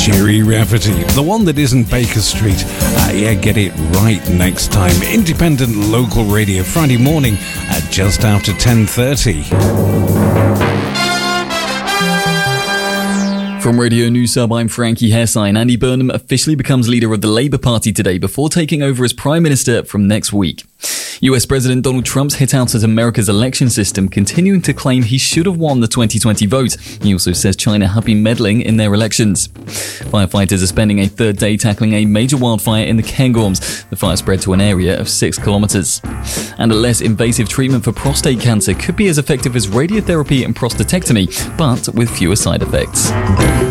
Cheery Rafferty, the one that isn't Baker Street. Yeah, get it right next time. Independent local radio, Friday morning at just after 10:30. From Radio News Sub, I'm Frankie Hessine. Andy Burnham officially becomes leader of the Labour Party today before taking over as Prime Minister from next week. US President Donald Trump's hit out at America's election system, continuing to claim he should have won the 2020 vote. He also says China have been meddling in their elections. Firefighters are spending a third day tackling a major wildfire in the Cairngorms. The fire spread to an area of 6 kilometres. And a less invasive treatment for prostate cancer could be as effective as radiotherapy and prostatectomy, but with fewer side effects.